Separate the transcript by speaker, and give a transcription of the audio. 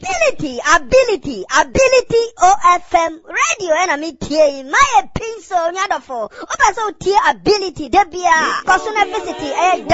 Speaker 1: ability OFM radio and me tie my pencil nyadofo oba so tie ability debia koso na visity